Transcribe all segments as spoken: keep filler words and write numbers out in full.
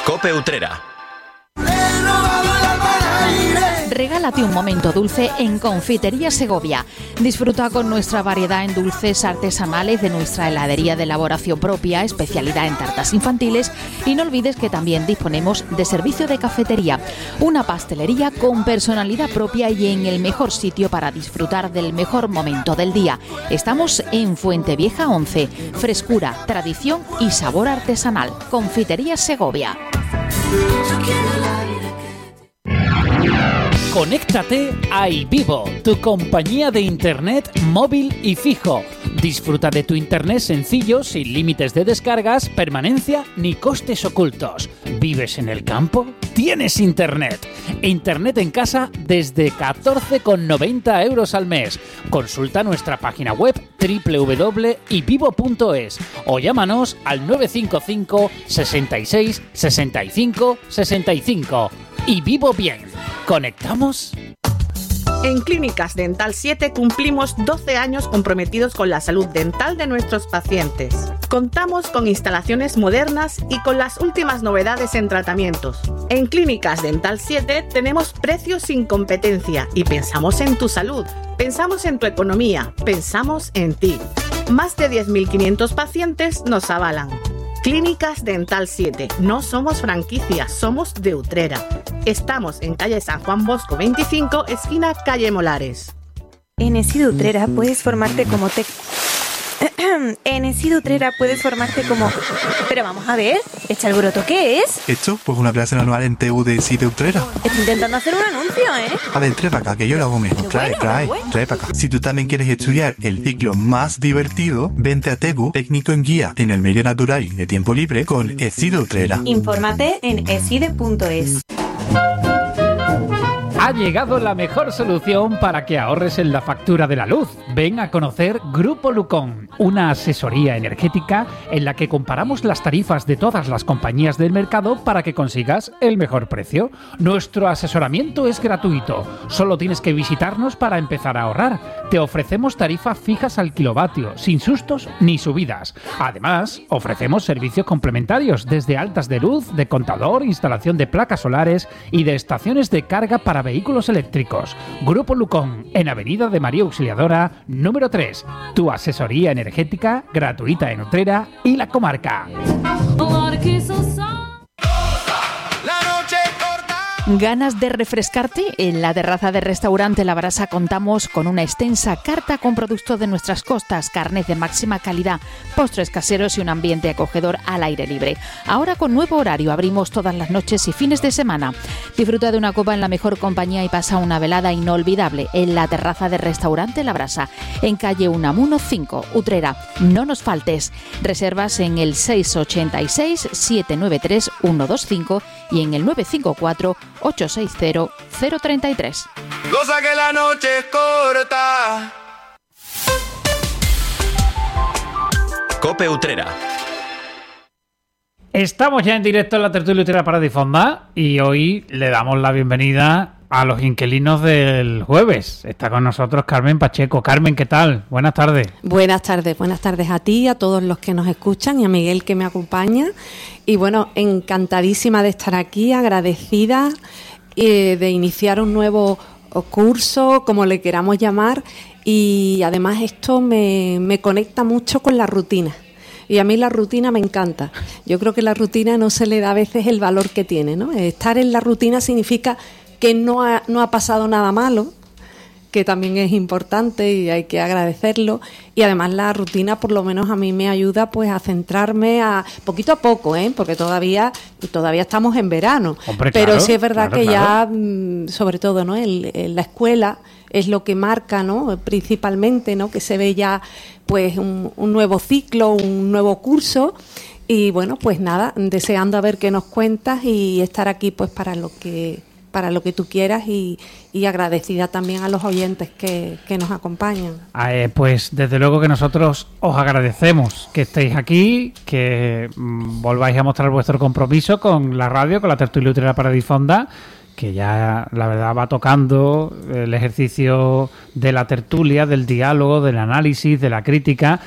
COPE Utrera. Regálate un momento dulce en Confitería Segovia. Disfruta con nuestra variedad en dulces artesanales de nuestra heladería de elaboración propia, especialidad en tartas infantiles, y no olvides que también disponemos de servicio de cafetería, una pastelería con personalidad propia y en el mejor sitio para disfrutar del mejor momento del día. Estamos en Fuentevieja once. Frescura, tradición y sabor artesanal. Confitería Segovia. Conéctate a iVivo, tu compañía de internet móvil y fijo. Disfruta de tu internet sencillo, sin límites de descargas, permanencia ni costes ocultos. ¿Vives en el campo? ¡Tienes internet! Internet en casa desde catorce con noventa euros al mes. Consulta nuestra página web doble u doble u doble u punto ivivo punto es o llámanos al nueve cinco cinco, sesenta y seis, sesenta y cinco, sesenta y cinco. Y vivo bien. ¿Conectamos? En Clínicas Dental siete cumplimos doce años comprometidos con la salud dental de nuestros pacientes. Contamos con instalaciones modernas y con las últimas novedades en tratamientos. En Clínicas Dental siete tenemos precios sin competencia y pensamos en tu salud, pensamos en tu economía, pensamos en ti. Más de diez mil quinientos pacientes nos avalan. Clínicas Dental siete. No somos franquicias, somos de Utrera. Estamos en calle San Juan Bosco veinticinco, esquina calle Molares. En ESID Utrera puedes formarte como te... En ESID Utrera puedes formarte como... Pero vamos a ver, ¿este alboroto qué es? ¿Esto? Pues una clase anual en T U de ESID Utrera. Estoy intentando hacer un anuncio, ¿eh? A ver, trae para acá, que yo lo hago mejor. Trae, bueno, trae, bueno. trae para acá. Si tú también quieres estudiar el ciclo más divertido, vente a TEGU, técnico en guía en el medio natural y de tiempo libre con ESID Utrera. Infórmate en eside punto es. Ha llegado la mejor solución para que ahorres en la factura de la luz. Ven a conocer Grupo Lucón, una asesoría energética en la que comparamos las tarifas de todas las compañías del mercado para que consigas el mejor precio. Nuestro asesoramiento es gratuito. Solo tienes que visitarnos para empezar a ahorrar. Te ofrecemos tarifas fijas al kilovatio, sin sustos ni subidas. Además, ofrecemos servicios complementarios desde altas de luz, de contador, instalación de placas solares y de estaciones de carga para vehículos eléctricos. Grupo Lucón, en Avenida de María Auxiliadora, número tres. Tu asesoría energética gratuita en Utrera y la comarca. ¿Ganas de refrescarte? En la terraza del restaurante La Brasa contamos con una extensa carta con productos de nuestras costas, carnes de máxima calidad, postres caseros y un ambiente acogedor al aire libre. Ahora con nuevo horario, abrimos todas las noches y fines de semana. Disfruta de una copa en la mejor compañía y pasa una velada inolvidable en la terraza del restaurante La Brasa, en calle Unamuno cinco, Utrera. No nos faltes. Reservas en el seis ocho seis, siete nueve tres, uno dos cinco y en el nueve cinco cuatro, ocho seis cero, cero tres tres. Cosa que la noche es corta. COPE Utrera. Estamos ya en directo en la tertulia Utrera para Difondar y hoy le damos la bienvenida a los inquilinos del jueves. Está con nosotros Carmen Pacheco. Carmen, ¿qué tal? Buenas tardes. Buenas tardes, buenas tardes a ti, a todos los que nos escuchan y a Miguel que me acompaña. Y bueno, encantadísima de estar aquí, agradecida eh, de iniciar un nuevo curso, como le queramos llamar, y además esto me, me conecta mucho con la rutina. Y a mí la rutina me encanta. Yo creo que la rutina no se le da a veces el valor que tiene, ¿no? Estar en la rutina significa que no ha, no ha pasado nada malo, que también es importante y hay que agradecerlo. Y además la rutina, por lo menos a mí me ayuda pues a centrarme a poquito a poco, ¿eh? Porque todavía todavía estamos en verano. Hombre, pero claro, sí es verdad claro, que claro. ya, sobre todo, ¿no? En, en la escuela es lo que marca, ¿no? Principalmente, ¿no? Que se ve ya pues un, un nuevo ciclo, un nuevo curso. Y bueno, pues nada, deseando a ver qué nos cuentas y estar aquí pues para lo que para lo que tú quieras y, y agradecida también a los oyentes que, que nos acompañan. Eh, pues desde luego que nosotros os agradecemos que estéis aquí, que mmm, volváis a mostrar vuestro compromiso con la radio, con la tertulia Utrera para Difondar, que ya la verdad va tocando el ejercicio de la tertulia, del diálogo, del análisis, de la crítica.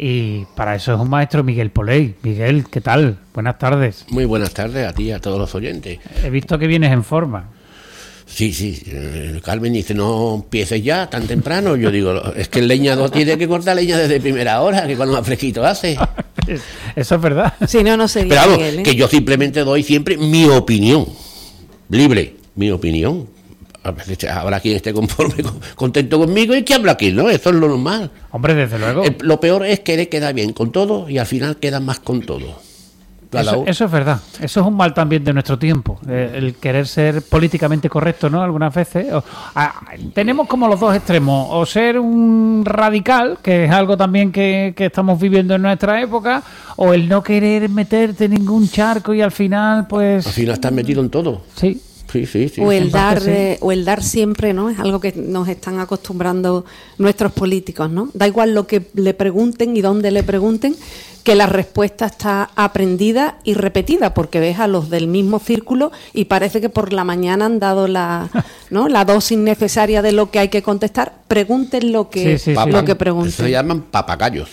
Y para eso es un maestro, Miguel Poley. Miguel, ¿qué tal? Buenas tardes. Muy buenas tardes a ti y a todos los oyentes. He visto que vienes en forma. Sí, sí. Eh, Carmen dice, no empieces ya tan temprano. Yo digo, es que el leñador tiene que cortar leña desde primera hora, que cuando más fresquito hace. Eso es verdad. Si no, no sería Pero vamos, Miguel, ¿eh? que yo simplemente doy siempre mi opinión. Libre, mi opinión. A veces habrá quien esté conforme, contento conmigo y que habla aquí, ¿no? Eso es lo normal. Hombre, desde luego. El, lo peor es querer quedar bien con todo y al final queda más con todo. Eso, eso es verdad. Eso es un mal también de nuestro tiempo. Eh, el querer ser políticamente correcto, ¿no? Algunas veces. O, a, tenemos como los dos extremos. O ser un radical, que es algo también que, que estamos viviendo en nuestra época, o el no querer meterte en ningún charco y al final, pues... Al final estás metido en todo. Sí. Sí, sí, sí. O el dar, sí. eh, o el dar siempre, ¿no? Es algo que nos están acostumbrando nuestros políticos, ¿no? Da igual lo que le pregunten y dónde le pregunten, que la respuesta está aprendida y repetida, porque ves a los del mismo círculo y parece que por la mañana han dado la, ¿no? la dosis necesaria de lo que hay que contestar. Pregunten lo que, Sí, sí, lo sí. que pregunten. Eso se llaman papagayos.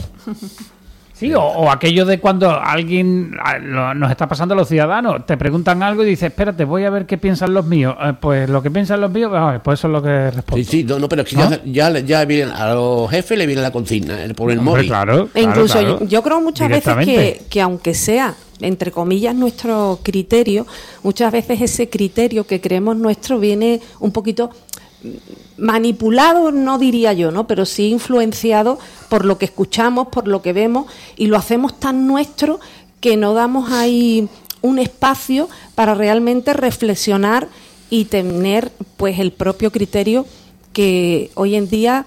Sí, o, o aquello de cuando alguien a, lo, nos está pasando a los ciudadanos, te preguntan algo y dices, espérate, voy a ver qué piensan los míos. Eh, pues lo que piensan los míos, pues, pues eso es lo que respondo. Sí, sí, no, no pero es que ¿No? ya, ya, ya vienen, a los jefes le viene la consigna el, por el Hombre, móvil. claro, E claro, incluso claro. yo, yo creo muchas veces que, Directamente. que aunque sea, entre comillas, nuestro criterio, muchas veces ese criterio que creemos nuestro viene un poquito manipulado, no diría yo, ¿no? Pero sí influenciado por lo que escuchamos, por lo que vemos, y lo hacemos tan nuestro que no damos ahí un espacio para realmente reflexionar y tener pues el propio criterio que hoy en día,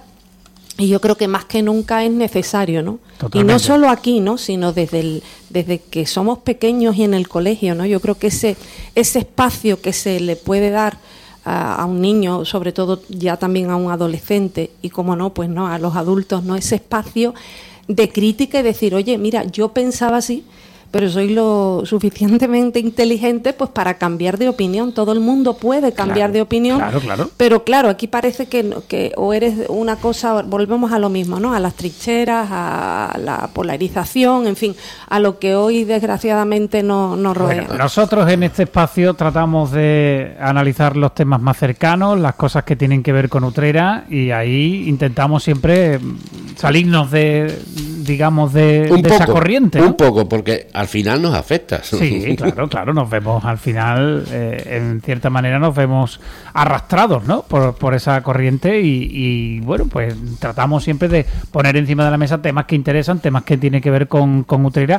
y yo creo que más que nunca es necesario, ¿no? Totalmente. Y no solo aquí, ¿no? Sino desde el, desde que somos pequeños y en el colegio, ¿no? Yo creo que ese ese espacio que se le puede dar a, a un niño, sobre todo ya también a un adolescente y como no, pues no, a los adultos, ¿no? Ese espacio de crítica y decir, oye, mira, yo pensaba así, pero soy lo suficientemente inteligente pues para cambiar de opinión. Todo el mundo puede cambiar Claro, de opinión, claro, claro. pero claro, aquí parece que, no- que o eres una cosa, volvemos a lo mismo, ¿no? A las trincheras, a la polarización, en fin, a lo que hoy desgraciadamente no- nos rodea. Bueno, nosotros en este espacio tratamos de analizar los temas más cercanos, las cosas que tienen que ver con Utrera, y ahí intentamos siempre mm, salirnos de, digamos, de, Un de poco, esa corriente, ¿no? un poco, porque al final nos afecta. Sí, claro, claro, nos vemos al final, eh, en cierta manera nos vemos arrastrados, ¿no? Por, por esa corriente y, y, bueno, pues tratamos siempre de poner encima de la mesa temas que interesan, temas que tienen que ver con, con Utrera.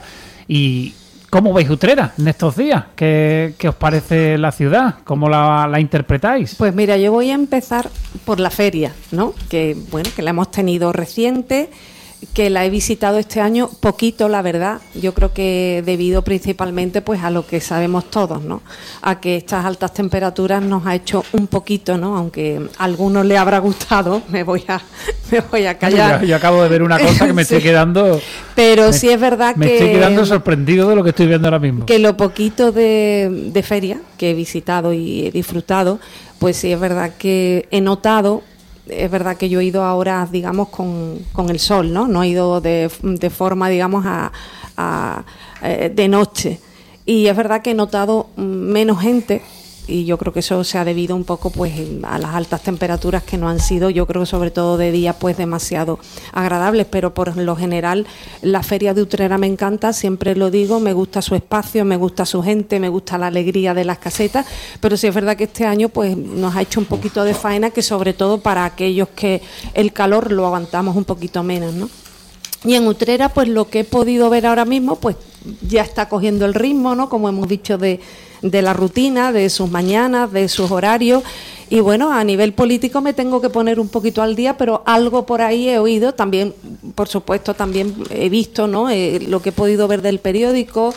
Y ¿cómo veis Utrera en estos días? ¿Qué, qué os parece la ciudad? ¿Cómo la, la interpretáis? Pues mira, yo voy a empezar por la feria, ¿no? Que bueno, que la hemos tenido reciente, que la he visitado este año poquito, la verdad. Yo creo que debido principalmente pues a lo que sabemos todos, ¿no? A que estas altas temperaturas nos ha hecho un poquito, ¿no? Aunque a algunos le habrá gustado, me voy a me voy a callar. Yo, yo acabo de ver una cosa que me Sí. estoy quedando... Pero me- sí es verdad Me que estoy quedando sorprendido de lo que estoy viendo ahora mismo. que lo poquito de, de feria que he visitado y he disfrutado, pues sí es verdad que he notado, es verdad que yo he ido ahora, digamos, con, con el sol, ¿no? No he ido de, de forma, digamos, a, a- eh, de noche. Y es verdad que he notado mm, menos gente. Y yo creo que eso se ha debido un poco pues a las altas temperaturas que no han sido, yo creo sobre todo de día pues demasiado agradables, pero por lo general la feria de Utrera me encanta, siempre lo digo, me gusta su espacio, me gusta su gente, me gusta la alegría de las casetas, pero sí es verdad que este año pues nos ha hecho un poquito de faena, que sobre todo para aquellos que el calor lo aguantamos un poquito menos, ¿no? Y en Utrera, pues lo que he podido ver ahora mismo, pues ya está cogiendo el ritmo, ¿no? Como hemos dicho, de, de la rutina, de sus mañanas, de sus horarios. Y bueno, a nivel político me tengo que poner un poquito al día, pero algo por ahí he oído. También, por supuesto, también he visto, ¿no? Eh, lo que he podido ver del periódico,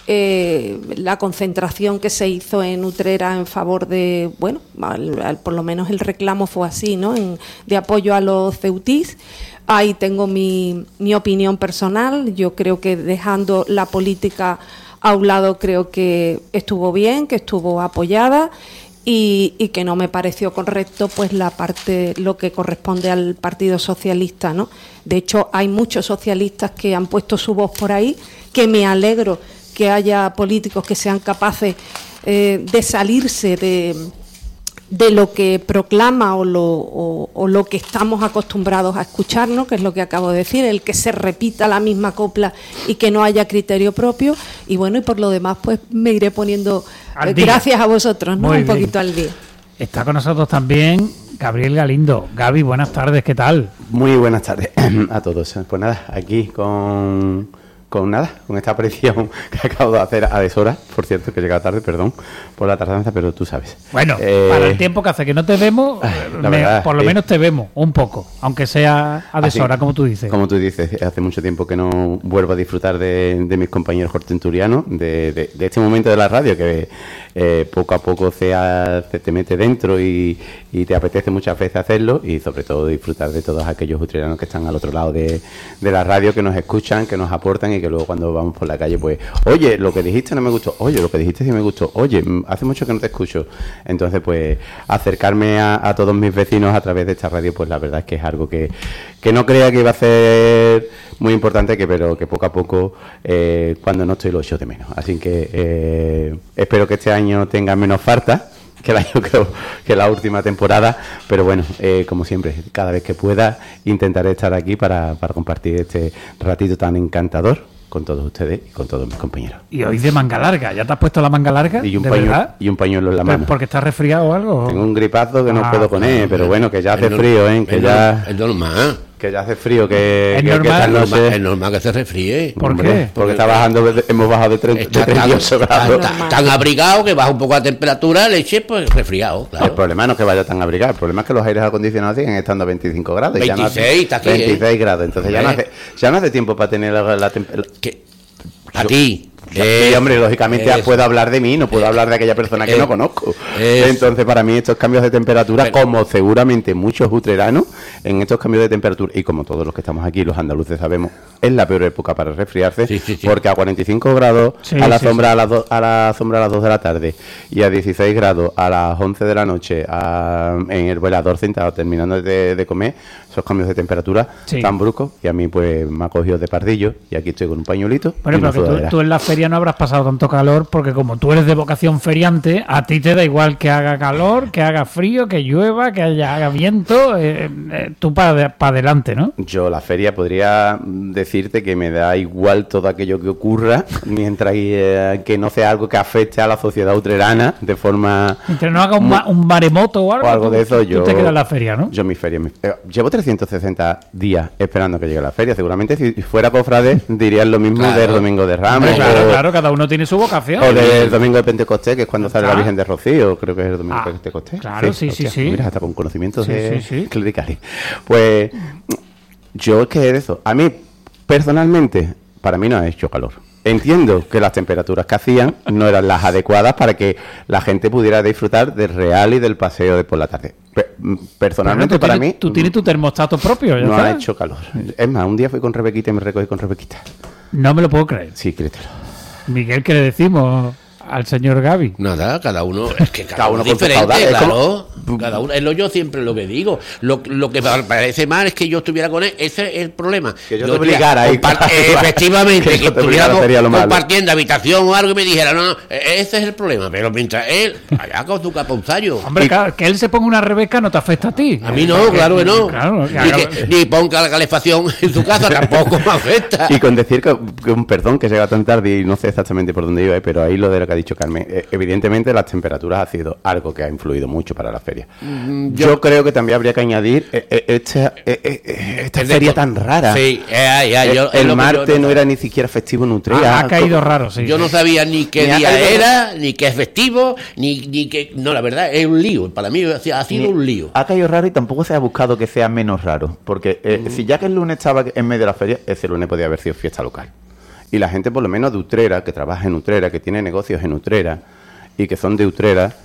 eh, la concentración que se hizo en Utrera en favor de, bueno, al- al- por lo menos el reclamo fue así, ¿no? En- de apoyo a los ceutís. Ahí tengo mi, mi opinión personal. Yo creo que dejando la política a un lado, creo que estuvo bien, que estuvo apoyada. y, y que no me pareció correcto pues la parte, lo que corresponde al Partido Socialista, ¿no? De hecho, hay muchos socialistas que han puesto su voz por ahí, que me alegro que haya políticos que sean capaces eh, de salirse de, de lo que proclama o lo, o, o lo que estamos acostumbrados a escuchar, ¿no? Que es lo que acabo de decir, el que se repita la misma copla y que no haya criterio propio. Y bueno, y por lo demás, pues me iré poniendo, eh, gracias a vosotros, ¿no? Muy un bien. poquito al día. Está con nosotros también Gabriel Galindo. Gaby, buenas tardes, ¿qué tal? Muy buenas tardes a todos. Pues nada, aquí con, con nada, con esta aparición que acabo de hacer a deshora, por cierto, que he llegado tarde, perdón por la tardanza, pero tú sabes. Bueno, eh, para el tiempo que hace que no te vemos, me, verdad, por lo eh, menos te vemos un poco, aunque sea a deshora, como tú dices. Como tú dices, hace mucho tiempo que no vuelvo a disfrutar de, de mis compañeros hortenturianos, de, de, de este momento de la radio que eh, poco a poco se, se te mete dentro y, y te apetece muchas veces hacerlo, y sobre todo disfrutar de todos aquellos utreranos que están al otro lado de, de la radio, que nos escuchan, que nos aportan y que luego cuando vamos por la calle, pues, oye, lo que dijiste no me gustó, oye, lo que dijiste sí me gustó, oye, hace mucho que no te escucho. Entonces, pues, acercarme a, a todos mis vecinos a través de esta radio, pues la verdad es que es algo que, que no creía que iba a ser muy importante, que pero que poco a poco, eh, cuando no estoy, lo echo de menos. Así que eh, espero que este año tenga menos falta que el año creo que la última temporada, pero bueno, eh, como siempre, cada vez que pueda intentaré estar aquí para, para compartir este ratito tan encantador con todos ustedes y con todos mis compañeros. Y hoy de manga larga, ¿ya te has puesto la manga larga? Y un, ¿De pañuelo, verdad? y un pañuelo en la mano. ¿Porque estás resfriado o algo? Tengo un gripazo que ah, no puedo poner, pero bueno, que ya hace no, frío, ¿eh? Que es ya... Es normal. Que ya hace frío, que... Es que, normal, que esta noche... normal, es normal que se resfríe. ¿Por Hombre, qué? Porque está bajando, hemos bajado de, treinta, Está de treinta y ocho tan, grados. tan, tan abrigado que baja un poco la temperatura, leche, pues resfriado, claro. El problema no es que vaya tan abrigado, el problema es que los aires acondicionados siguen estando a veinticinco grados. veintiséis, ya no hace, está aquí, veintiséis ¿eh? grados, entonces ya no, hace, ya no hace tiempo para tener la, la temperatura. A ti. Eh, sí, hombre, lógicamente ya puedo hablar de mí, no puedo eh, hablar de aquella persona que eh, no conozco. Eh, Entonces, para mí, estos cambios de temperatura, pero, como seguramente muchos utreranos, en estos cambios de temperatura, y como todos los que estamos aquí, los andaluces sabemos, es la peor época para resfriarse, sí, sí, sí. porque a cuarenta y cinco grados sí, a la sí, sombra sí. A, las do, a la sombra a las dos de la tarde y a dieciséis grados a las once de la noche a, en el velador sentado terminando de, de comer, esos cambios de temperatura sí. tan bruscos, y a mí pues me ha cogido de pardillo, y aquí estoy con un pañuelito. Bueno, pero que tú, tú en la feria no habrás pasado tanto calor, porque como tú eres de vocación feriante, a ti te da igual que haga calor, que haga frío, que llueva, que haya haga viento, eh, eh, tú para pa adelante, ¿no? Yo la feria podría decirte que me da igual todo aquello que ocurra, mientras eh, que no sea algo que afecte a la sociedad utrerana de forma... Mientras no haga un, muy, ma, un maremoto o algo, o algo tú, de eso, tú yo... te quedas en la feria, ¿no? Yo mi feria... Mi, eh, llevo trescientos sesenta días esperando que llegue la feria. Seguramente si fuera cofrade dirían lo mismo claro. del Domingo de Ramos. Hombre, claro, o, claro, cada uno tiene su vocación. O del Domingo de Pentecostés, que es cuando sale ah. la Virgen de Rocío, creo que es el Domingo ah, de Pentecostés. Claro, sí, sí, sí, sí. Mira, hasta con conocimientos sí, de sí, sí. clericales. Pues yo es que es eso. A mí, personalmente, para mí no ha hecho calor. Entiendo que las temperaturas que hacían no eran las adecuadas para que la gente pudiera disfrutar del real y del paseo de por la tarde. Personalmente, para tienes, mí... Tú tienes tu termostato propio, ¿ya No está? ha hecho calor. Es más, un día fui con Rebequita y me recogí con Rebequita. No me lo puedo creer. Sí, créetelo. Miguel, ¿qué le decimos al señor Gaby? Nada, cada uno... Es que cada, cada uno, uno diferente, caudal, claro. Como... Cada uno, es lo yo siempre lo que digo. Lo, lo que me parece mal es que yo estuviera con él. Ese es el problema. Que yo, yo te obligara ahí. Compart- efectivamente, que, que estuviéramos compartiendo habitación o algo y me dijera, no, no, ese es el problema. Pero mientras él, allá con su caponzayo. Hombre, y, claro, que él se ponga una Rebeca no te afecta a ti. A mí no, claro que no. Claro, ni, que, ni ponga la calefacción en su casa tampoco me afecta. Y con decir que, que un perdón que llega tan tarde y no sé exactamente por dónde iba, pero ahí lo de lo que ha dicho Carmen. Eh, evidentemente las temperaturas ha sido algo que ha influido mucho para la feria. Mm, yo, yo creo que también habría que añadir eh, eh, esta, eh, eh, esta feria de, tan rara. Sí, eh, ya, yo, el el martes no, no era ni siquiera festivo en Utrera. Ha, ha caído raro, sí. Yo sí. no sabía ni qué ni día era, ni qué es festivo, ni, ni qué... No, la verdad, es un lío. Para mí ha sido ni, un lío. Ha caído raro y tampoco se ha buscado que sea menos raro. Porque eh, mm. si ya que el lunes estaba en medio de la feria, ese lunes podía haber sido fiesta local. Y la gente, por lo menos de Utrera, que trabaja en Utrera, que tiene negocios en Utrera, y que son de Utrera,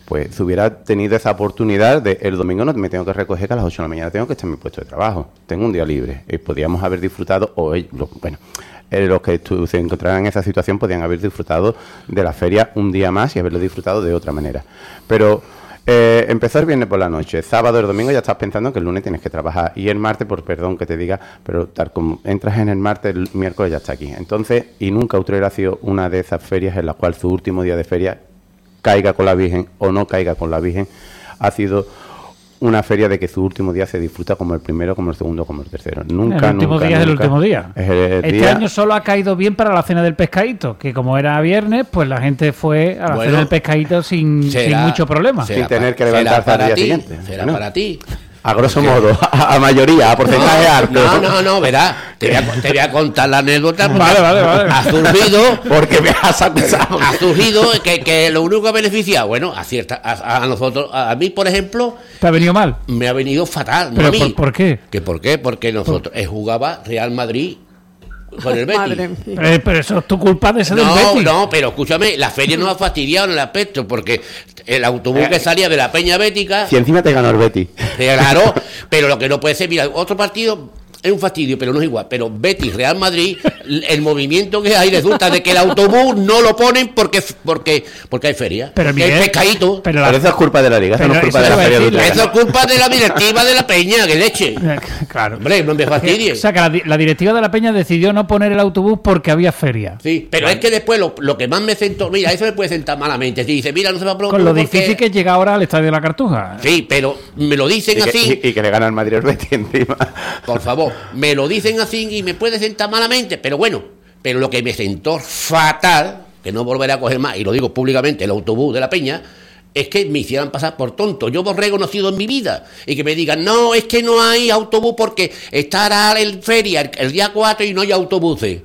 pues si hubiera tenido esa oportunidad de el domingo no me tengo que recoger que a las ocho de la mañana tengo que estar en mi puesto de trabajo, tengo un día libre, y podíamos haber disfrutado, o ellos, bueno, eh, los que estu- se encontraran en esa situación podían haber disfrutado de la feria un día más y haberlo disfrutado de otra manera. Pero eh, empezó el viernes por la noche, sábado, el domingo ya estás pensando que el lunes tienes que trabajar, y el martes, por perdón que te diga, pero tal como entras en el martes, el miércoles ya está aquí. Entonces, y nunca Utrera ha sido una de esas ferias en las cuales su último día de feria caiga con la Virgen o no caiga con la Virgen, ha sido una feria de que su último día se disfruta como el primero, como el segundo, como el tercero. Nunca, el último nunca, día es el nunca. último día. Es el este día... año solo ha caído bien para la cena del pescadito, que como era viernes, pues la gente fue a la Bueno, cena del pescadito sin, será- sin mucho problema. Sin Será tener pa- que levantarse será al día para ti, siguiente. será Bueno. para ti. A grosso modo, a, a mayoría, a porcentaje alto. No, no, no, verás, te voy a, te voy a contar la anécdota. porque Vale, vale, vale. Ha surgido, Porque me has acusado. ha surgido que, que lo único que ha beneficiado, bueno, a cierta, a, a nosotros, a, a mí, por ejemplo, ¿Te ha venido mal? me ha venido fatal. No ¿Pero a mí. por, por qué? ¿Que por qué? Porque nosotros eh, jugaba Real Madrid con el Betis. Madre mía. Eh, pero eso es tu culpa de ser del No, Betis. no, pero escúchame, la feria nos ha fastidiado en el aspecto, porque el autobús Eh, que salía de la Peña Bética, Si encima te ganó el Betis. claro, pero lo que no puede ser, mira, otro partido es un fastidio, pero no es igual, pero Betis, Real Madrid, el movimiento que hay resulta de que el autobús no lo ponen porque porque porque hay feria, Pero, porque hay Miguel, pescadito. pero la- Pero eso es culpa de la liga, eso Pero no es culpa eso de la te iba a feria de decir, Utrera. Eso es culpa de la directiva de la Peña, que leche. Eh, Claro. Hombre, no me fastidie. O sea, que la, di- la directiva de la Peña decidió no poner el autobús porque había feria. Sí, pero es que después lo, lo que más me sentó, mira, eso me puede sentar malamente. Si dice, mira, no se va a Con lo porque- difícil que llega ahora al Estadio de la Cartuja. Sí, pero me lo dicen Y que, así. y- y que le gana al Madrid el Betis encima. Por favor, me lo dicen así y me puede sentar malamente, pero bueno, pero lo que me sentó fatal, que no volveré a coger más, y lo digo públicamente, el autobús de la Peña, es que me hicieran pasar por tonto. Yo lo he reconocido en mi vida, y que me digan, no, es que no hay autobús porque estará en feria el, el día cuatro y no hay autobuses.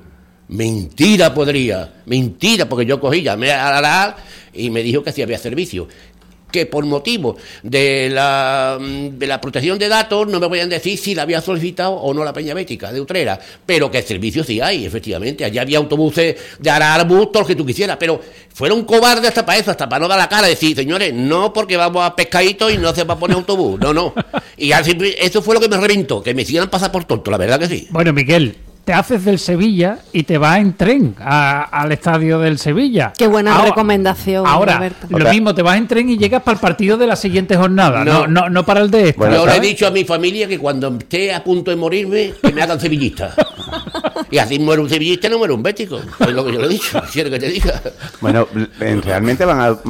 Mentira podría, mentira, porque yo cogí, llamé a Aral y me dijo que sí había servicio. Que por motivo de la, de la protección de datos no me vayan a decir si la había solicitado o no la Peña Bética de Utrera, pero que el servicio sí hay, efectivamente. Allí había autobuses de Ararbus, todo lo que tú quisieras, pero fueron cobardes hasta para eso, hasta para no dar la cara, decir, señores, no porque vamos a pescadito y no se va a poner autobús, no, no. Y así, eso fue lo que me reventó, que me hicieran pasar por tonto, la verdad que sí. Bueno, Miguel, te haces del Sevilla y te vas en tren a- al estadio del Sevilla. Qué buena Ahora- recomendación, Ahora, Roberto. lo mismo, te vas en tren y llegas para el partido de la siguiente jornada, no, No. no, no para el de esta. Bueno, Yo le he ¿sabes? dicho a mi familia que cuando esté a punto de morirme, que me hagan sevillista. Y así muere un sevillista, no muere un bético. Es lo que yo le he dicho, quiero que te diga. Bueno, en- realmente van a...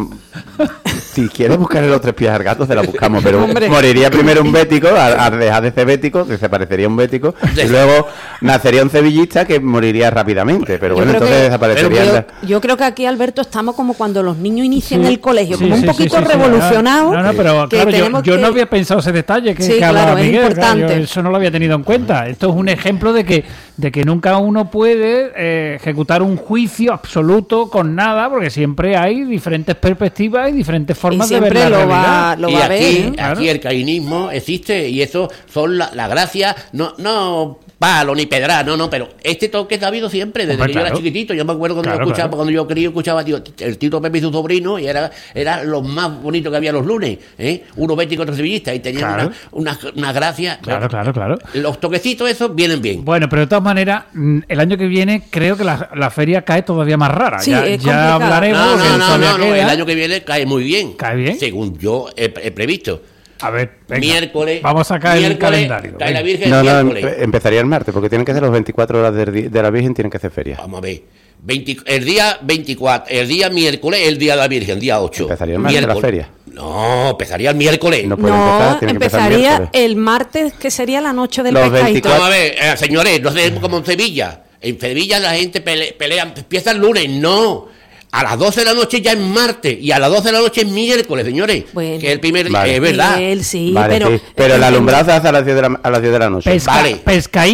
Si quieres buscarle los tres pies al gato, se la buscamos, pero Hombre. moriría primero un bético, al, al dejar de ser bético, desaparecería un bético, y luego nacería un sevillista que moriría rápidamente, pero Yo bueno, creo entonces que- desaparecería... yo, la- yo creo que aquí, Alberto, estamos como cuando los niños inician Sí. el colegio, Sí, como un sí, poquito sí, sí, sí. revolucionados. No, no, pero que claro, yo, tenemos yo que- no había pensado ese detalle que, Sí, que hablaba claro, es Miguel, claro, yo importante. eso no lo había tenido en cuenta. Esto es un ejemplo de que, de que nunca uno puede eh, ejecutar un juicio absoluto con nada, porque siempre hay diferentes perspectivas y diferentes formas de ver siempre la lo va- realidad. lo y va a aquí, ver, ¿eh? Claro. aquí el cainismo existe y eso son la, la gracia, no, no palo ni pedra, no, no, pero este toque ha habido siempre, desde Hombre, que yo era claro. chiquitito. Yo me acuerdo cuando Claro, yo escuchaba, claro. cuando yo quería escuchaba tío, el Tito Pepe y su sobrino, y era, era lo más bonito que había los lunes, ¿eh? Uno bético, otro sevillista, y tenían Claro. una, una, una gracia. Claro, claro, claro. Los toquecitos esos vienen bien. Bueno, pero de todas maneras, mm, el año que viene creo que la, la feria cae todavía más rara. Sí, ya es ya complicado. hablaremos. No, porque no, no, todavía no, no, queda. el año que viene cae muy bien. ¿Cae bien? Según yo he, he previsto. A ver, venga, Miércoles. vamos a sacar el miércoles, calendario. Cae la venga. Virgen No, el no, miércoles. em- empezaría el martes, porque tienen que ser los veinticuatro horas del di- de la Virgen, tienen que ser feria. Vamos a ver. veinte el día veinticuatro, el día miércoles, el día de la Virgen, el día ocho. Empezaría el martes la Miércoles. feria. No, empezaría el miércoles. No puede No, empezar, tiene que empezar el empezaría miércoles. el martes, que sería la noche del Los pescadito. veinticuatro. Vamos a ver, eh, señores, no sé como en Sevilla. En Sevilla la gente pele- pelea, empieza el lunes, no. A las doce de la noche ya es martes y a las doce de la noche es miércoles, señores. Bueno. que es el primer día, Vale. es verdad. Miguel, sí, Vale, pero, sí, pero el alumbrado se hace a las diez de la, a las diez de la noche. Pesca- Vale. Pescadito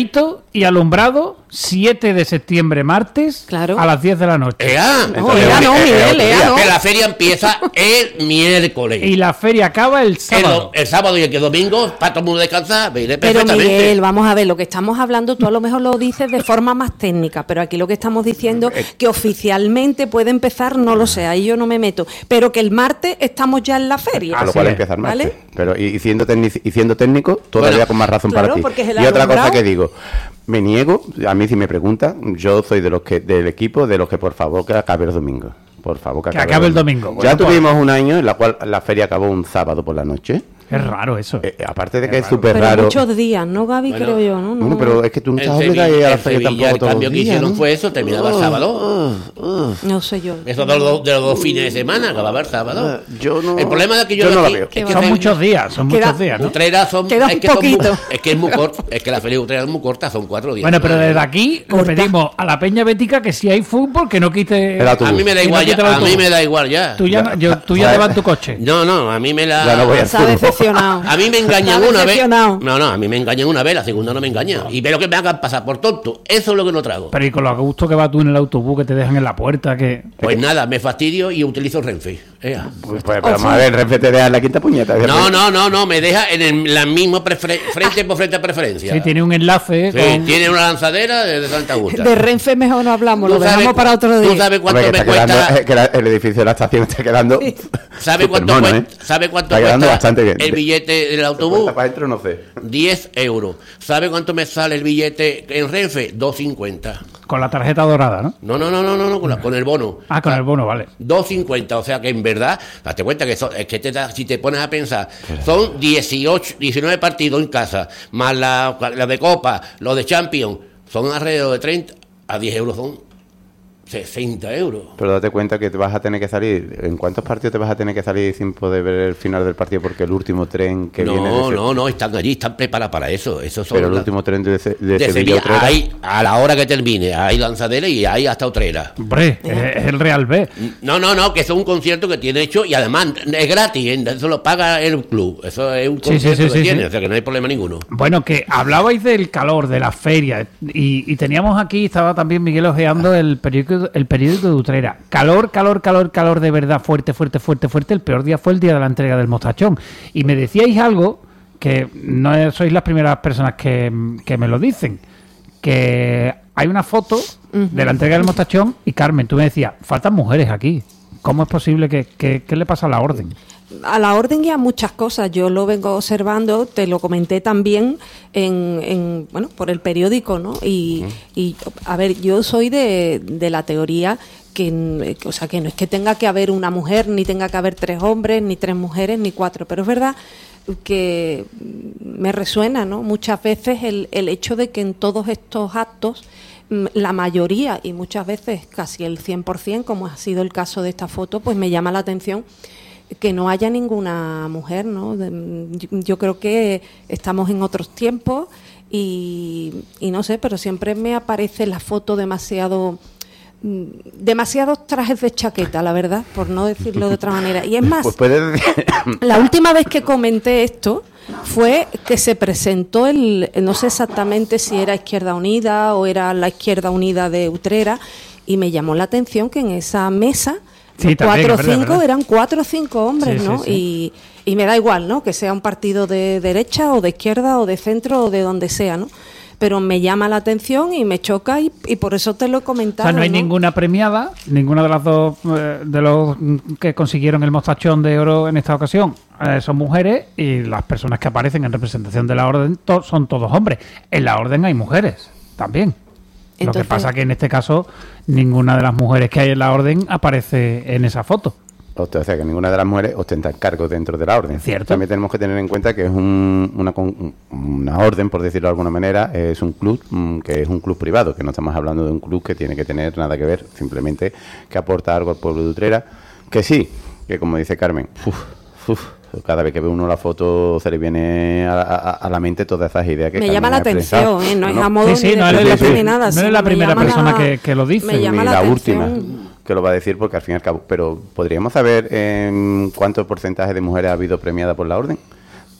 y alumbrado siete de septiembre, martes, claro. a las diez de la noche. ¡Ea! No, ea no, Miguel, ea no. Que la feria empieza el miércoles. Y la feria acaba el sábado. El, el sábado y el que domingo, para todo el mundo descansar, me iré Pero perfectamente. Miguel, vamos a ver, lo que estamos hablando, tú a lo mejor lo dices de forma más técnica, pero aquí lo que estamos diciendo que oficialmente puede empezar, no lo sé, ahí yo no me meto, pero que el martes estamos ya en la feria. A lo cual empieza el martes. ¿Vale? Pero y, y siendo técnico, y siendo técnico, todavía Bueno, con más razón claro, para ti. porque es el Y otra alumbrado. cosa que digo, me niego, a mí si me preguntan, yo soy de los que del equipo de los que por favor que acabe el domingo. Por favor, que, Que acabe el domingo. Ya Bueno, tuvimos un año en la cual la feria acabó un sábado por la noche. Es raro eso. Eh, aparte de Es que es raro. súper Pero raro. muchos días, ¿no, Gaby? Bueno, creo yo, ¿no? no. Bueno, pero es que tú no En estás obligado a Sevilla, ir a la en feria Sevilla, tampoco el todos cambio los que días, hicieron ¿no? fue eso, terminaba el Ah, sábado. ah, ah. No sé yo. Eso de los, de los dos fines de semana, acababa el sábado. Yo no. El problema de que yo, yo no aquí la veo. es que Son fe- muchos días, son Queda- muchos días, ¿no? Utrera son, Queda es un que son muy- poquito. es que es muy corto, es que la feria de Utrera es muy corta, son cuatro días. Bueno, pero desde aquí le Corta. pedimos a la Peña Bética que si hay fútbol, que no quite... El autobús. A mí me da Y no igual quita el ya, a autobús. mí me da igual ya. Tú ya, yo- tú ya Ya- te vas en tu coche. No, no, a mí me la... Ya no voy al Se ha fútbol. decepcionado. A mí me engañan Está una vez. decepcionado. No, no, a mí me engañan una vez, la segunda no me engaña. Y veo que me hagan pasar por tonto. Eso es lo que no trago. Pero y con lo a gusto que vas tú en el autobús, que te dejan en la puerta, que... Pues nada, me fastidio y utilizo Renfe. Ea. Pues, pues, pero vamos a ver, Renfe te deja en la quinta puñeta. No, no, no, no, me deja en el, la misma prefer- frente por frente a preferencia. Sí, tiene un enlace Sí, con... tiene una lanzadera de Santa Augusta. De Renfe mejor no hablamos, lo ¿Tú sabes dejamos cu- para otro ¿Tú día. sabes cuánto Hombre, que me está quedando, cuesta? eh, que la- el edificio de la estación está quedando. ¿Sabe cuánto, supermono, cuesta, ¿eh? ¿Sabe cuánto Está quedando cuesta bastante bien. el billete del autobús? Cuenta para adentro, no sé. diez euros. ¿Sabe cuánto me sale el billete en Renfe? dos cincuenta. Con la tarjeta dorada, ¿no? No, no, no, no, no, no, con, la- con el bono. Ah, con el bono, vale. dos cincuenta, o sea que en verdad, date cuenta que, son, es que te da- si te pones a pensar, son dieciocho, diecinueve partidos en casa, más la, la de Copa, los de Champions, son alrededor de treinta, a diez euros son sesenta euros. Pero date cuenta que te vas a tener que salir. ¿En cuántos partidos te vas a tener que salir sin poder ver el final del partido? Porque el último tren que no, viene. De no, no, están allí, están preparados para eso. Eso son Pero el la- último tren de, Ce- de de Sevilla Sevilla, a Utrera. hay, a la hora que termine, hay lanzadera y hay hasta Utrera. Hombre, es, es el Real B. No, no, no, que eso es un concierto que tiene hecho y además es gratis, ¿eh? Eso lo paga el club. Eso es un Sí, sí, concierto sí, que sí, tiene, sí. o sea que no hay problema ninguno. Bueno, que hablabais del calor, de la feria, y, y teníamos aquí, estaba también Miguel ojeando el periódico, el periódico de Utrera. Calor, calor, calor, calor de verdad, fuerte, fuerte, fuerte, fuerte. El peor día fue el día de la entrega del mostachón. Y me decíais algo que no sois las primeras personas que, que me lo dicen, que hay una foto de la entrega del mostachón y Carmen, tú me decías, faltan mujeres aquí. ¿Cómo es posible que, que, qué le pasa a la orden? A la orden y a muchas cosas. Yo lo vengo observando, te lo comenté también en, en bueno, por el periódico, ¿no? Y, y a ver, yo soy de, de la teoría que, o sea, que no es que tenga que haber una mujer, ni tenga que haber tres hombres, ni tres mujeres, ni cuatro, pero es verdad que me resuena, ¿no? Muchas veces el, el hecho de que en todos estos actos la mayoría, y muchas veces casi el cien por ciento, como ha sido el caso de esta foto, pues me llama la atención que no haya ninguna mujer, ¿no? De, yo, yo creo que estamos en otros tiempos y, y no sé, pero siempre me aparece la foto demasiado... demasiados trajes de chaqueta, la verdad, por no decirlo de otra manera. Y es más, Pues puedes decir. la última vez que comenté esto fue que se presentó el, no sé exactamente si era Izquierda Unida o era la Izquierda Unida de Utrera, y me llamó la atención que en esa mesa Sí, también, cuatro o es verdad, cinco verdad. eran cuatro o cinco hombres, Sí, ¿no? sí, sí. Y, y me da igual, ¿no? Que sea un partido de derecha o de izquierda o de centro o de donde sea, ¿no? Pero me llama la atención y me choca y, y por eso te lo he O comentado. sea, no hay ¿no? ninguna premiada, ninguna de las dos eh, de los que consiguieron el mostachón de oro en esta ocasión eh, son mujeres, y las personas que aparecen en representación de la orden to- son todos hombres. En la orden hay mujeres también. Lo Entonces- que pasa que en este caso ninguna de las mujeres que hay en la orden aparece en esa foto. O sea, que ninguna de las mujeres ostenta cargos dentro de la orden. Cierto. También tenemos que tener en cuenta que es un- una, con- una orden, por decirlo de alguna manera, es un club mm, que es un club privado, que no estamos hablando de un club que tiene que tener nada que ver, simplemente que aporta algo al pueblo de Utrera. Que sí, que como dice Carmen, uf, uf, cada vez que ve uno la foto se le viene a, a- a la mente todas esas ideas que Me Carmen llama la ha expresado. atención, ¿eh? No es a modo Sí, sí, ni de no eres la promoción pri- ni nada. no sino eres la me primera llama persona la- que- que lo dice, Me ni llama Ni la, la atención. última que lo va a decir, porque al fin y al cabo, pero podríamos saber eh, cuánto porcentaje de mujeres ha habido premiada por la orden también.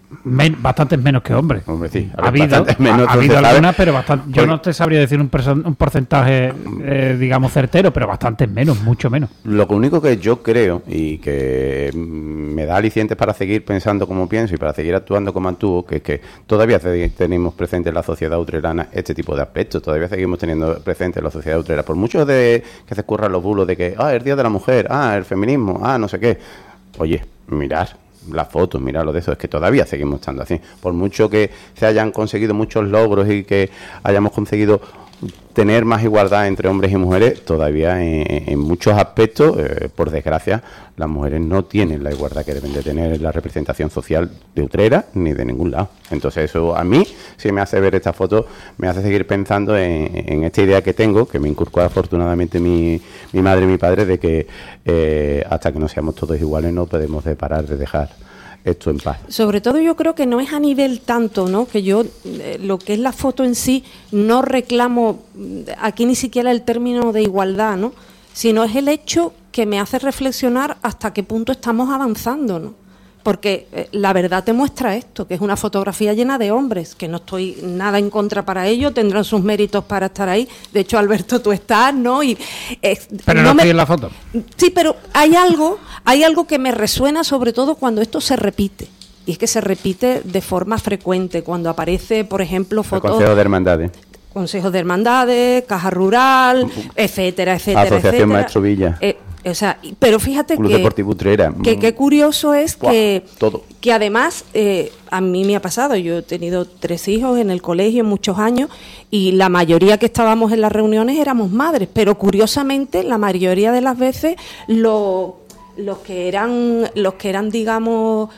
Men, bastantes menos que hombres. Hombre, sí, ha habido, menos, ha, ha habido algunas, pero bastante, yo Porque, no te sabría decir un, person, un porcentaje, eh, digamos, certero, pero bastantes menos, mucho menos. Lo único que yo creo y que me da alicientes para seguir pensando como pienso y para seguir actuando como actúo, que es que todavía tenemos presente en la sociedad utrerana este tipo de aspectos, todavía seguimos teniendo presente en la sociedad utrera, por mucho de que se escurran los bulos de que, ah, el Día de la Mujer, ah, el feminismo, ah, no sé qué. Oye, mirar las fotos, mirar lo de eso, es que todavía seguimos estando así. Por mucho que se hayan conseguido muchos logros y que hayamos conseguido tener más igualdad entre hombres y mujeres, todavía en, en muchos aspectos, eh, por desgracia, las mujeres no tienen la igualdad que deben de tener en la representación social de Utrera ni de ningún lado. Entonces eso a mí, si me hace ver esta foto, me hace seguir pensando en, en esta idea que tengo, que me inculcó afortunadamente mi, mi madre y mi padre, de que eh, hasta que no seamos todos iguales no podemos de parar de dejar esto en paz. Sobre todo yo creo que no es a nivel tanto, ¿no? Que yo, eh, lo que es la foto en sí, no reclamo aquí ni siquiera el término de igualdad, ¿no? Sino es el hecho que me hace reflexionar hasta qué punto estamos avanzando, ¿no? Porque eh, la verdad te muestra esto, que es una fotografía llena de hombres, que no estoy nada en contra para ello, tendrán sus méritos para estar ahí. De hecho, Alberto, tú estás, ¿no? Y, eh, pero no, no me... estoy en la foto. Sí, pero hay algo, hay algo que me resuena, sobre todo cuando esto se repite. Y es que se repite de forma frecuente, cuando aparece, por ejemplo, fotos... El Consejo de Hermandades. Consejos de Hermandades, Caja Rural, etcétera, etcétera, Asociación etcétera. Maestro Villa. Eh, O sea, pero fíjate Club que, Deportivo Utrera. que qué curioso es Buah, que, todo. que además eh, a mí me ha pasado, yo he tenido tres hijos en el colegio muchos años y la mayoría que estábamos en las reuniones éramos madres, pero curiosamente la mayoría de las veces lo, los que eran, los que eran digamos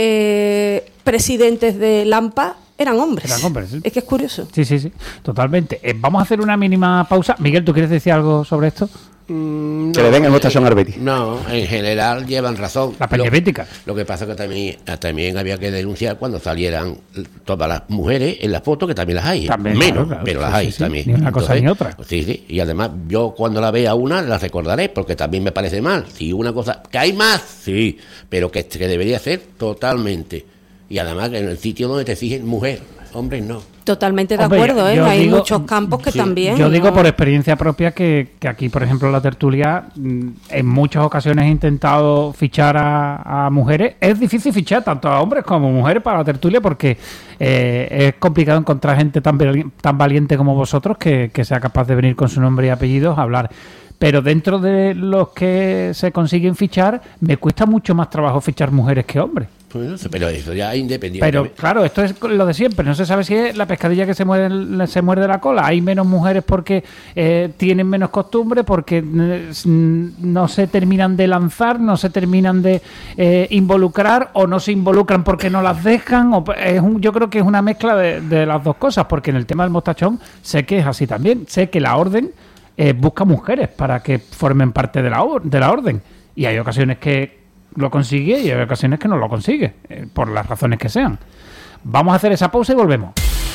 eh, presidentes de Lampa eran hombres. Eran hombres, ¿sí? Es que es curioso. Sí, sí, sí, totalmente. Eh, vamos a hacer una mínima pausa. Miguel, ¿tú quieres decir algo sobre esto? Mm, que no, le den el votación a Arbeti. No, en general llevan razón. La peñabética. Lo, lo que pasa es que también, también había que denunciar cuando salieran todas las mujeres en la foto, que también las hay. También, menos, claro, claro, pero sí, las hay sí, sí. también. Ni una cosa Entonces, ni otra. Sí, sí. Y además, yo cuando la vea una, la recordaré, porque también me parece mal. Si una cosa, que hay más, sí, pero que, que debería ser totalmente. Y además, en el sitio donde te exigen mujer, hombres no. Totalmente de Hombre, acuerdo, ¿eh? yo Hay digo- muchos campos que sí, también. Yo digo ¿no? por experiencia propia que, que aquí, por ejemplo, la tertulia, mm, en muchas ocasiones he intentado fichar a, a mujeres. Es difícil fichar tanto a hombres como a mujeres para la tertulia porque eh, es complicado encontrar gente tan, vali- tan valiente como vosotros que, que sea capaz de venir con su nombre y apellidos a hablar. Pero dentro de los que se consiguen fichar, me cuesta mucho más trabajo fichar mujeres que hombres. Bueno, pero eso ya es independiente. Pero claro, esto es lo de siempre. No se sabe si es la pescadilla que se muerde, se muerde la cola. Hay menos mujeres porque eh, tienen menos costumbre, porque eh, no se terminan de lanzar, no se terminan de eh, involucrar o no se involucran porque no las dejan. O, es un, yo creo que es una mezcla de, de las dos cosas, porque en el tema del mostachón sé que es así también. Sé que la orden eh, busca mujeres para que formen parte de la, or- de la orden. Y hay ocasiones que lo consigue y hay ocasiones que no lo consigue, eh, por las razones que sean. Vamos a hacer esa pausa y volvemos.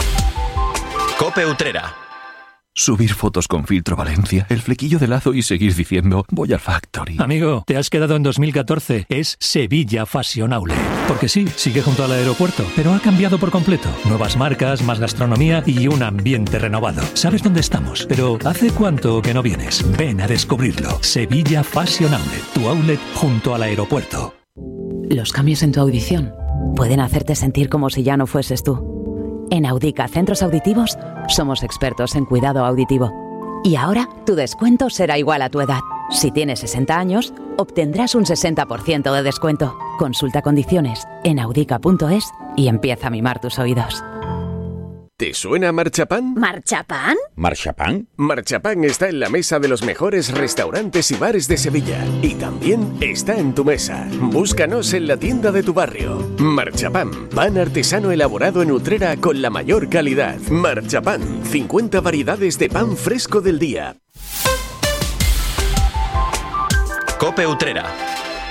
Cope Utrera. Subir fotos con filtro Valencia, el flequillo de lazo y seguir diciendo voy al Factory. Amigo, te has quedado en dos mil catorce. Es Sevilla Fashion Outlet. Porque sí, sigue junto al aeropuerto, pero ha cambiado por completo. Nuevas marcas, más gastronomía y un ambiente renovado. Sabes dónde estamos, pero ¿hace cuánto que no vienes? Ven a descubrirlo. Sevilla Fashion Outlet, tu outlet junto al aeropuerto. Los cambios en tu audición pueden hacerte sentir como si ya no fueses tú. En Audica Centros Auditivos somos expertos en cuidado auditivo. Y ahora tu descuento será igual a tu edad. Si tienes sesenta años, obtendrás un sesenta por ciento de descuento. Consulta condiciones en audica punto es y empieza a mimar tus oídos. ¿Te suena Marchapán? ¿Marchapán? ¿Marchapán? Marchapán está en la mesa de los mejores restaurantes y bares de Sevilla. Y también está en tu mesa. Búscanos en la tienda de tu barrio. Marchapán, pan artesano elaborado en Utrera con la mayor calidad. Marchapán, cincuenta variedades de pan fresco del día. Cope Utrera.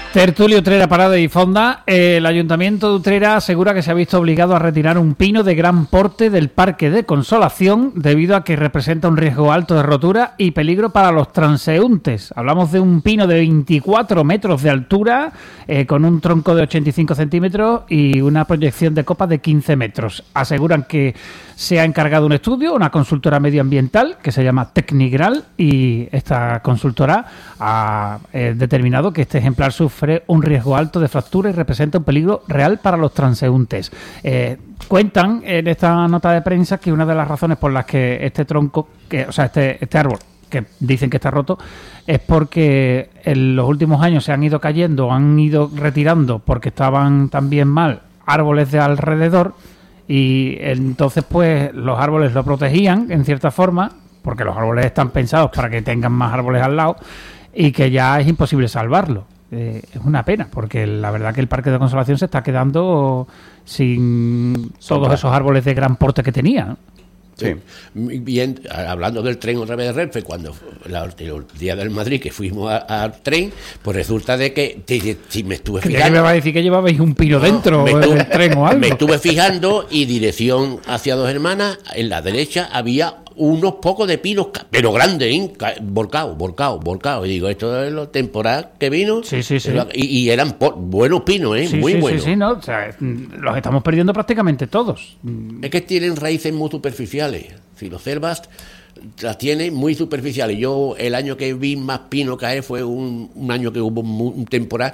Tertulio Utrera, Parada y Fonda. El Ayuntamiento de Utrera asegura que se ha visto obligado a retirar un pino de gran porte del Parque de Consolación debido a que representa un riesgo alto de rotura y peligro para los transeúntes. Hablamos de un pino de veinticuatro metros de altura, eh, con un tronco de ochenta y cinco centímetros y una proyección de copa de quince metros. Aseguran que se ha encargado un estudio, una consultora medioambiental que se llama Tecnigral, y esta consultora ha eh, determinado que este ejemplar sufre un riesgo alto de fractura y representa un peligro real para los transeúntes. Eh, cuentan en esta nota de prensa que una de las razones por las que este tronco, que, o sea, este, este árbol, que dicen que está roto, es porque en los últimos años se han ido cayendo, han ido retirando porque estaban también mal árboles de alrededor, y entonces pues los árboles lo protegían en cierta forma, porque los árboles están pensados para que tengan más árboles al lado, y que ya es imposible salvarlo. Eh, es una pena, porque la verdad que el Parque de Consolación se está quedando sin todos esos árboles de gran porte que tenía, ¿no? Sí. Bien, hablando del tren otra vez de Renfe, cuando la, el día del Madrid que fuimos al tren, pues resulta de que te, te, me estuve fijando. ¿Qué me va a decir que llevabais un pino no, dentro del tren o algo? Me estuve fijando, y dirección hacia Dos Hermanas, en la derecha había unos pocos de pinos, pero grandes, ¿eh? volcados, volcados, volcados. Y digo, esto es lo temporal que vino. Sí, sí, sí. Y, y eran por, buenos pinos, ¿eh? Sí, muy sí, buenos. Sí, sí, no, o sea, los estamos perdiendo prácticamente todos. Es que tienen raíces muy superficiales. Si lo observas, las tiene muy superficiales. Yo el año que vi más pino caer fue un, un año que hubo un temporal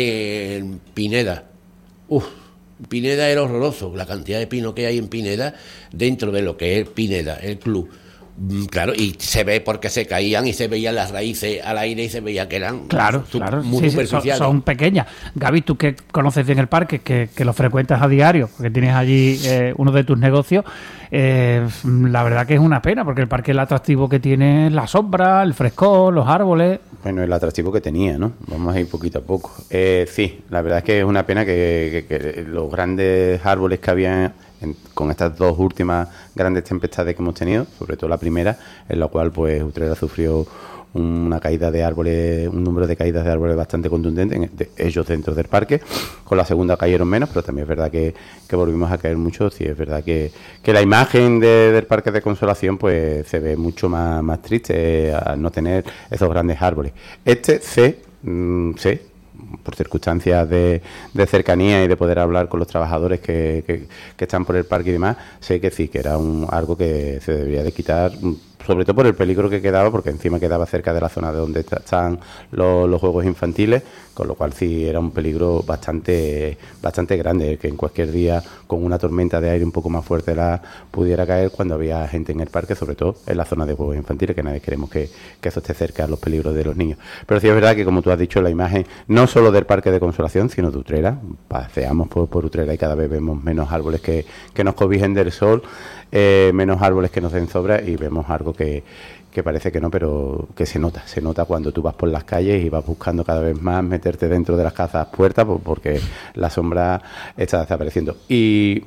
en Pineda. Uf, Pineda era horroroso, la cantidad de pino que hay en Pineda, dentro de lo que es Pineda, el club. Claro, y se ve porque se caían y se veían las raíces al aire y se veía que eran claro, su, claro. muy Sí, superficiales. Son, son pequeñas. Gaby, tú que conoces bien el parque, que, que lo frecuentas a diario, porque tienes allí eh, uno de tus negocios, eh, la verdad que es una pena, porque el parque, el atractivo que tiene es la sombra, el frescor, los árboles. Bueno, el atractivo que tenía, ¿no? Vamos a ir poquito a poco. Eh, sí, la verdad es que es una pena que, que, que los grandes árboles que había en, con estas dos últimas grandes tempestades que hemos tenido, sobre todo la primera, en la cual pues Utrera sufrió una caída de árboles, un número de caídas de árboles bastante contundente, en de ellos dentro del parque. Con la segunda cayeron menos, pero también es verdad que, que volvimos a caer mucho. Sí, es verdad que, que la imagen de, del Parque de Consolación pues se ve mucho más, más triste eh, al no tener esos grandes árboles. Este sé, mmm, sé por circunstancias de, de cercanía y de poder hablar con los trabajadores que, que, que están por el parque y demás, sé que sí, que era un algo que se debería de quitar, sobre todo por el peligro que quedaba, porque encima quedaba cerca de la zona de donde están los, los juegos infantiles, con lo cual sí era un peligro bastante bastante grande, que en cualquier día con una tormenta de aire un poco más fuerte la pudiera caer cuando había gente en el parque, sobre todo en la zona de juegos infantiles, que nadie queremos que, que eso esté cerca de los peligros de los niños. Pero sí es verdad que, como tú has dicho, la imagen no solo del Parque de Consolación, sino de Utrera, paseamos por, por Utrera y cada vez vemos menos árboles que, que nos cobijen del sol, eh, menos árboles que nos den sombra, y vemos algo que, que parece que no, pero que se nota, se nota cuando tú vas por las calles y vas buscando cada vez más meterte dentro de las casas puertas, porque la sombra está desapareciendo. Y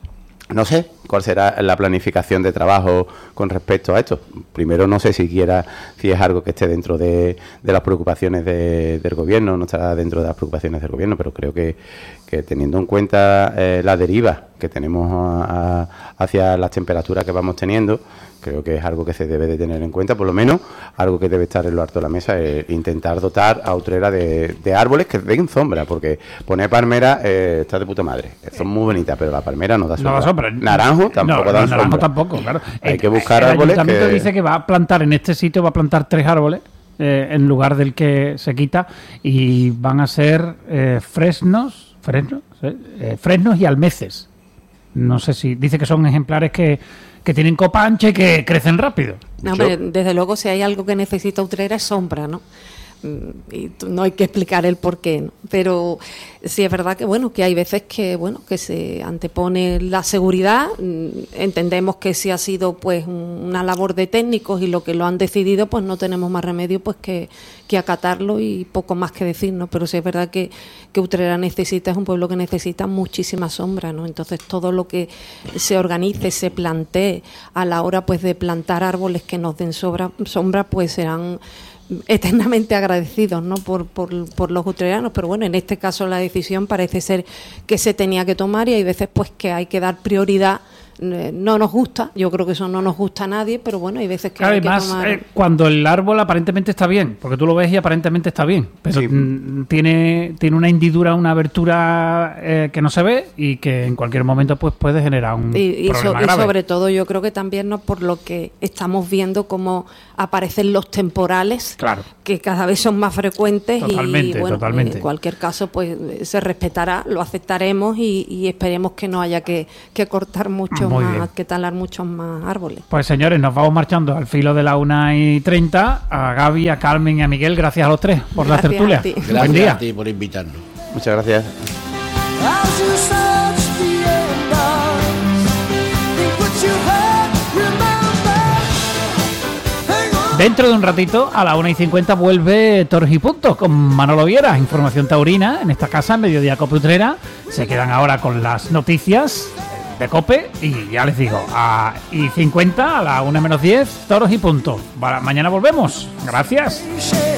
no sé cuál será la planificación de trabajo con respecto a esto. Primero, no sé siquiera si es algo que esté dentro de, de las preocupaciones de, del gobierno, no estará dentro de las preocupaciones del gobierno, pero creo que, que teniendo en cuenta eh, la deriva que tenemos a, a, hacia las temperaturas que vamos teniendo, creo que es algo que se debe de tener en cuenta, por lo menos algo que debe estar en lo alto de la mesa, es intentar dotar a Utrera de, de árboles que den sombra, porque poner palmera eh, está de puta madre, son muy bonitas, pero la palmera no da sombra. No da sombra. Naranjo tampoco no, da no, sombra. Naranjo tampoco, claro. Hay el, que buscar el árboles que... El ayuntamiento dice que va a plantar en este sitio, va a plantar tres árboles eh, en lugar del que se quita, y van a ser eh, fresnos, fresnos, eh, fresnos y almeces. No sé si dice que son ejemplares que, que tienen copa ancha y que crecen rápido. No, hombre, desde luego, si hay algo que necesita Utrera es sombra, ¿no? Y no hay que explicar el por qué, ¿no? Pero sí es verdad que bueno que hay veces que bueno que se antepone la seguridad. Entendemos que si ha sido pues una labor de técnicos y lo que lo han decidido, pues no tenemos más remedio pues que, que acatarlo y poco más que decir, ¿no? Pero sí es verdad que, que Utrera necesita, es un pueblo que necesita muchísima sombra, ¿no? Entonces todo lo que se organice, se plantee a la hora pues de plantar árboles que nos den sobra, sombra, pues serán eternamente agradecidos, ¿no? por, por, por los utreranos, pero bueno, en este caso la decisión parece ser que se tenía que tomar y hay veces pues que hay que dar prioridad. No nos gusta, yo creo que eso no nos gusta a nadie, pero bueno, hay veces que claro, hay que además, tomar... eh, cuando el árbol aparentemente está bien, porque tú lo ves y aparentemente está bien, pero sí. m, tiene, tiene una hendidura, una abertura eh, que no se ve y que en cualquier momento pues puede generar un y, y problema so, grave. Y sobre todo yo creo que también, ¿no?, por lo que estamos viendo cómo aparecen los temporales, claro, que cada vez son más frecuentes. Totalmente, y bueno, totalmente. en cualquier caso pues se respetará, lo aceptaremos y, y esperemos que no haya que, que cortar mucho Muy más, bien. que talar muchos más árboles. Pues señores, nos vamos marchando al filo de la una y treinta. A Gaby, a Carmen y a Miguel, gracias a los tres por Gracias la tertulia. a ti. Gracias Buen día. a ti por invitarnos. Muchas gracias. Dentro de un ratito, a la una y cincuenta, vuelve Toros y Punto con Manolo Viera, información taurina en esta casa, en Mediodía Cope Utrera. Se quedan ahora con las noticias de Cope y ya les digo, a y cincuenta, a la una menos diez, Toros y Punto. Para, mañana volvemos. Gracias.